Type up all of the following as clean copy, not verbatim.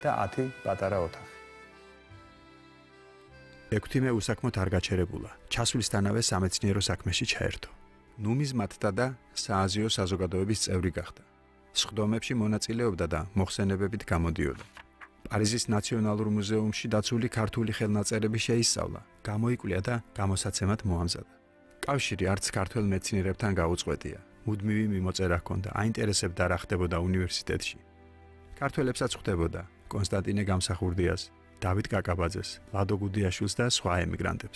და 10 პატარა ოთახი. 6-მე უსაქმოდ არ გაჩერებულა. ჩასვლისთანავე სამეცნიერო საქმეში ჩაერთო. ნუმიზმატთა და სააზიო საზოგადოების წევრი გახდა. სხდომებში მონაწილეობდა და მოხსენებებით გამოდიოდა. პარიზის ნაციონალურ მუზეუმში დაცული ქართული ხელნაწერები შეისწავლა, გამოიკვლია და გამოსაცემად მოამზადა. კავშირი არც ქართველ მეცნიერებთან გაუწყვეტია. მუდმივი მიმოწერა ჰქონდა, აინტერესებდა რა ხდებოდა უნივერსიტეტში. ქართველებსაც ხვდებოდა კონსტანტინე გამსახურდიას, დავით კაკაბაძეს, ლადო გუდიაშვილს და სხვა ემიგრანტებს.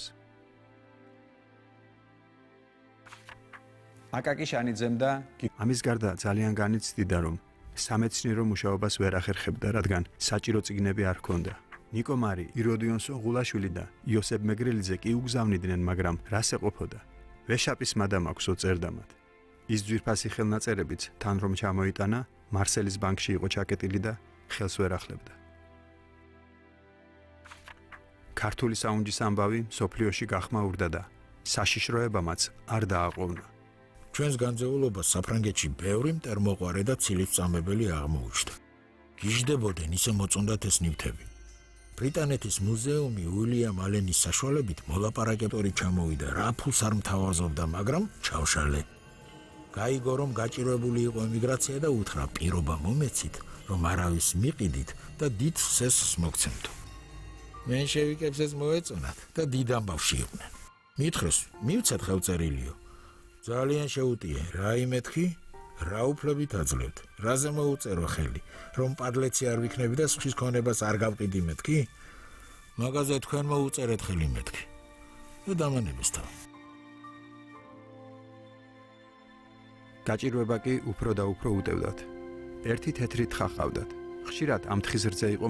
აკაკი შანიძემ და ამის გარდა ძალიან განიცდიდა, რომ სამეცნიერო მუშაობას ვერ ახერხებდა, რადგან საჭირო წიგნები არ ჰქონდა. ნიკო მარი, იროდიონ სოღულაშვილი და იოსებ მეგრელიძე კი უგზავნიდნენ, მაგრამ რას ეყოფოდა? ვეშაპის მადამ აქვს წერდა მათ. ის ძვირფასი ხელნაწერებიც თან რომ ჩამოიტანა, მარსელის ბანკში იყო ჩაკეტილი და ხელს ვერ ახლებდა. ქართული საუნჯის ამბავი სოფლიოში გახმაურდა და საშიშროებამაც არ დააყოვნა. ჩვენს განძეულობას საფრანგეთში ბევრი მტერმოყვარე და ცილისწამებელი აღმოუჩნდა. გიჟდებოდნენ ისე მოწონდათ ეს ნივთები. ბრიტანეთის მუზეუმი უილიამ ალენის საშუალებით მოლაპარაკებტორი ჩამოვიდა, რა ფულს არ მთავაზობდა, მაგრამ ჩავშალე. გაიგო, რომ გაჭირვებული იყო ემიგრაცია და უთხრა პირობა მომეცით, რომ არავის მიყიდით და დიდ სესს მოგცემთო. მენშევიკებს ეს მოეწონათ და დიდ ამბავში იყვნენ. მითხრეს, მივცეთ ხელწერილიო. ძალიან შეუტიე, რა იმეთქი, რა უფლებით აძლევთ, რაზე მოუწერო ხელი, რომ პადლეცი არ ვიქნები და სხვის ქონებას არ გავყიდი მეთქი? მაგაზე თქვენ მოუწერეთ ხელი მეთქი. და დამანებეს თავი. გაჭირვება კი უფრო და უფრო უტევდათ. ერთი თეთრი თხა ჰყავდათ. ხშირად ამ თხის რძე იყო